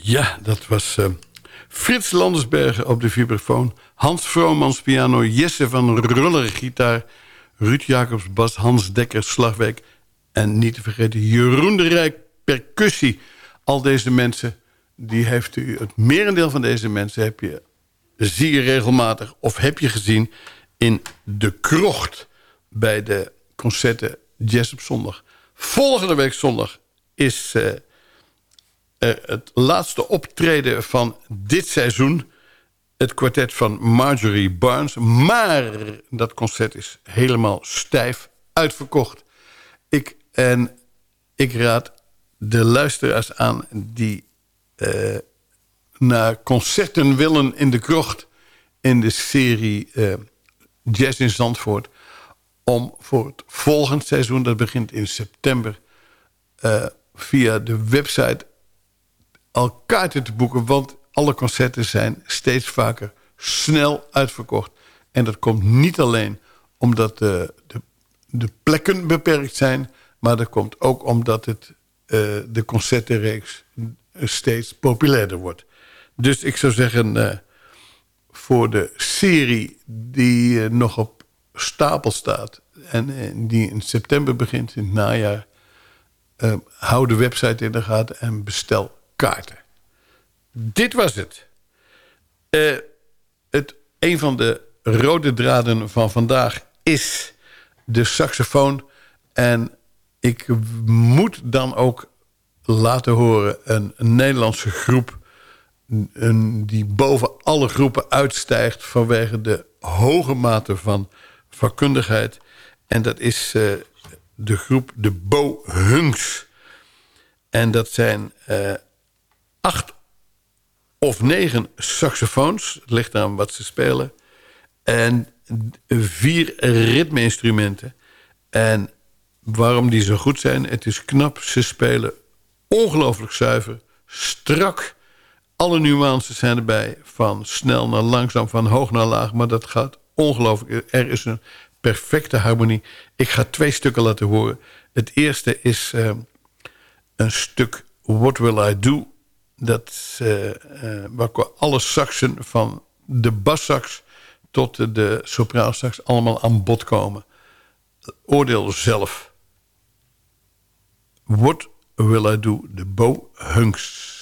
Ja, dat was Frits Landersbergen op de vibrafoon. Hans Vromans piano, Jesse van Ruller gitaar... Ruud Jacobs bas, Hans Dekker slagwerk... en niet te vergeten Jeroen de Rijk percussie. Al deze mensen, die heeft u... het merendeel van deze mensen zie je regelmatig... of heb je gezien in De Krocht... bij de concerten Jazz op zondag. Volgende week zondag is... het laatste optreden van dit seizoen. Het kwartet van Marjorie Barnes. Maar dat concert is helemaal stijf uitverkocht. Ik raad de luisteraars aan die naar concerten willen in de krocht... in de serie Jazz in Zandvoort... om voor het volgend seizoen, dat begint in september... via de website... al kaarten te boeken, want alle concerten zijn steeds vaker snel uitverkocht. En dat komt niet alleen omdat de plekken beperkt zijn... maar dat komt ook omdat de concertenreeks steeds populairder wordt. Dus ik zou zeggen, voor de serie die nog op stapel staat... en die in september begint, in het najaar... hou de website in de gaten en bestel kaarten. Dit was het. Een van de rode draden van vandaag is de saxofoon. En ik moet dan ook laten horen een Nederlandse groep... die boven alle groepen uitstijgt... vanwege de hoge mate van vakkundigheid. En dat is de groep de Bohunks. En dat zijn 8 of 9 saxofoons. Het ligt aan wat ze spelen. En 4 ritmeinstrumenten. En waarom die zo goed zijn? Het is knap. Ze spelen ongelooflijk zuiver. Strak. Alle nuances zijn erbij. Van snel naar langzaam. Van hoog naar laag. Maar dat gaat ongelooflijk. Er is een perfecte harmonie. Ik ga 2 stukken laten horen. Het eerste is... een stuk What Will I Do... waar alle saxen van de bassax tot de sopraansax allemaal aan bod komen. Oordeel zelf. What Will I Do, de Bohunks.